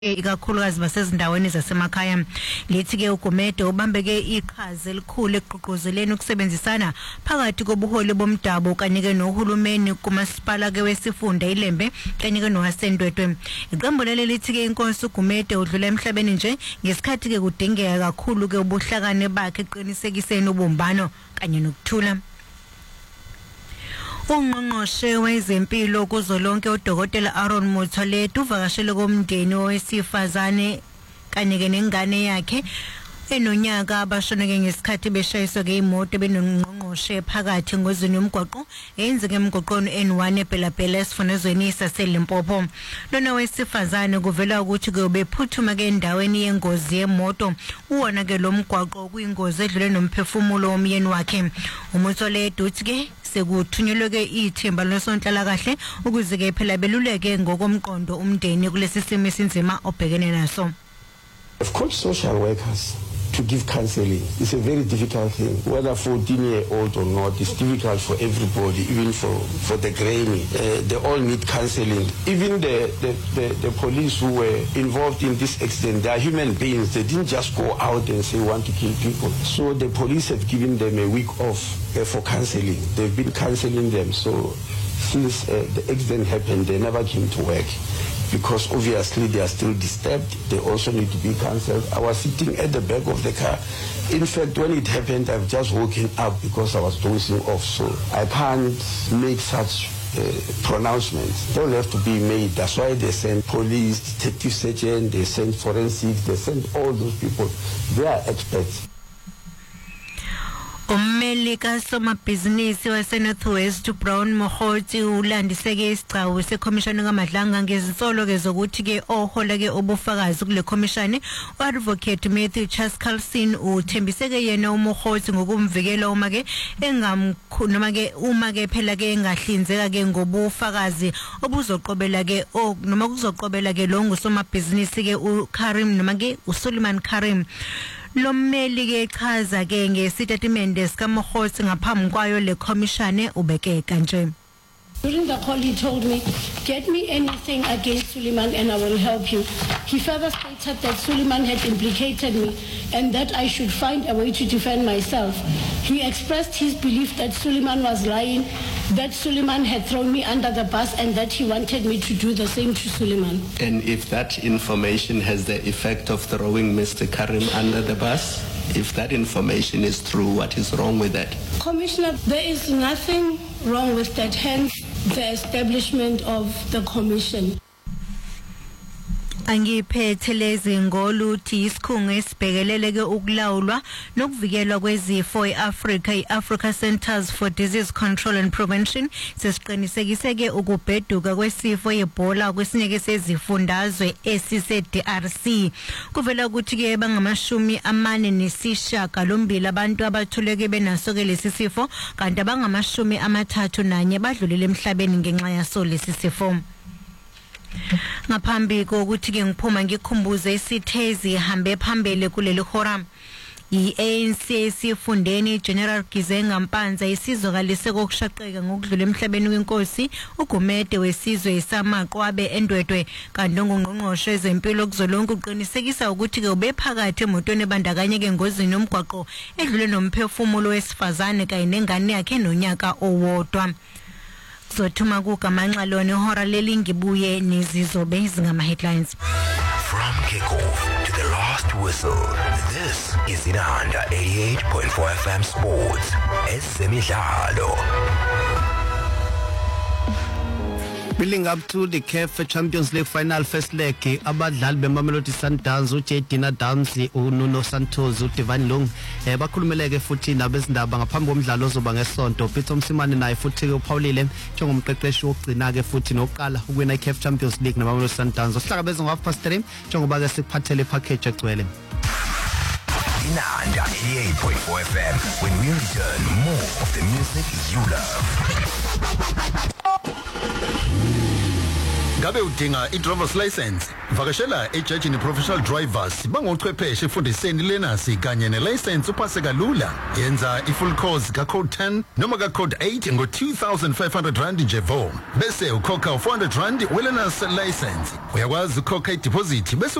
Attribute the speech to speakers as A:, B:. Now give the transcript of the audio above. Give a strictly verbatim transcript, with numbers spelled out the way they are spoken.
A: ikakhulukazi basezindaweni zasemakhaya. Lithi ke uGumede ubambeke iqhaza elikhulu ekugqugquzeleni ukusebenzisana phakathi kobuholi bomdabu kanye ke nohulumeni kumasipala ke wesifunda iLembe kanye ke noHasendwetwe. Iqembu leli lithi ke inkosi uGumede udlula emhlabeni nje ngesikhathi ke kudingeka kakhulu ke ubuhlakane bakhe eqinisekiseni ubumbano kanye nokuthula. Ungqongqoshe wezempilo kuzolonke uDokotela Aaron Motsoaledi uvakashele komndeni owesifazane kanye ke nengane yakhe enonyaka abashoneke ngesikhathi beshayiswa ke imoto benongqongqoshe phakathi ngozini yomgwaqo eyenzeke emgwaqweni N one eBhelabhela esifunezweni saseLimpopo. Lona wesifazane kuvela ukuthi ke ubephuthuma ke endaweni yengozi yemoto uwona ke lo mgwaqo kuyingozi edlule nomphefumulo womyeni wakhe. uMotsoaledi uthi ke sekuthunyelwe ke ithimba losonhlala kahle ukuze ke phela beluleke ngokomqondo umndeni kulesi simo esinzima obhekene naso.
B: Of course, social workers to give counseling is a very difficult thing, whether fourteen year old or not. It's difficult for everybody, even for for the granny. Uh, they all need counseling. Even the, the the the police who were involved in this accident, they are human beings. They didn't just go out and say want to kill people. So the police have given them a week off uh, for counseling. They've been counseling them. So since uh, the accident happened, they never came to work, because obviously they are still disturbed. They also need to be cancelled. I was sitting at the back of the car. In fact, when it happened, I've just woken up because I was dozing off. So I can't make such uh, pronouncements. They will have to be made. That's why they send police, detective surgeon, they send forensics, they send all those people. They are experts.
A: Ummeli kasomabhizinisi waseNorth West Brown Mokhotsi ulandiseke isigcawu sekhomishana kaMadlanga ngezinsolo ke zokuthi ke ohola ke obufakazi kule khomishana uAdvocate Matthew Chaskalson uthembiseke yena uMokhotsi ngokumvikela uma ke engamkhulu noma ke uma ke phela ke engahlinzeka ke ngobufakazi obuzoqobela ke noma kuzoqobela ke lo ngusomabhizinisi ke uKarim noma ke uSuleiman Karim. Lo mmeli ke chaza ke ngesitatimende sikaMokhotsi ngaphambi kwayo le commission ubeke kanje.
C: During the call, he told me, get me anything against Suleiman and I will help you. He further stated that Suleiman had implicated me and that I should find a way to defend myself. He expressed his belief that Suleiman was lying, that Suleiman had thrown me under the bus and that he wanted me to do the same to Suleiman.
D: And if that information has the effect of throwing Mister Karim under the bus, if that information is true, what is wrong with that?
C: Commissioner, there is nothing wrong with that, hence the establishment of the commission.
A: Angiphethe lezi ngoluthi isikhungo esibhekelele ke ukulawulwa nokuvikelwa kwezifo eAfrica iAfrica Centers for Disease Control and Prevention sesiqinisekise ke ukubheduka kwesifo eBola kwesinye ke sezifundazwe esise D R C. Kuvela ukuthi ke bangamashumi amane nesishaka lombili abantu abathuleke benaso ke lesi sifo kanti abangamashumi amathathu nanye badlulile emhlabeni ngenxa yaso lesi sifo. Ngaphambi kokuthi ke ngiphuma ngikhumbuze isithezi hambe phambili kuleli hora. I-A N C esifundeni General Gizenga Mpanza isizokalise kokushaqeka ngokudlula emhlabeni wenkosi uGumede wesizwe isamaqwabe endwedwe kanti ngongqongqoshe ezempilo kuzolonke uqinisekisa ukuthi ke ubephakathi emotweni ebandakanye ke ngozini yomgwaqo edlule nomphefumulo wesifazane kanye nengane yakhe nonyaka owodwa. Sothuma kugamanxa lona ihora leli ngibuye nezizobe izingama headlines.
E: From kickoff to the last whistle, this is Inanda eighty-eight point four F M Sports. Esemidlalo.
F: Building up to the C A F Champions League final first leg, abadlali beMamelodi Sundowns uJedina Downs uNuno Santos uDivine Long eh bakhulumeleke futhi nabezindaba ngaphambi komdlalo ozoba ngesonto. Peter Msimane naye futhi uphawulile njengomqeqeshi wokugcina ke futhi nokuqala ukwena i-C A F Champions League naMamelodi Sundowns. Uhlangabezwa ngo half past three njengoba ke sikuphathele package egcwele.
E: Inanda eighty-eight point four F M. When we return, more of the music you love.
G: Ngabe udinga i-driver's license? Vakashela ejajini professional drivers bangochwepheshe efundiseni lenasi kanye ne-license uphase kalula. Yenza i-full course ka-code ten noma ka-code eight ngo two thousand five hundred rand nje vo. Bese ukhokha four hundred rand welenas license. Uyakwazi ukhokha i-deposit bese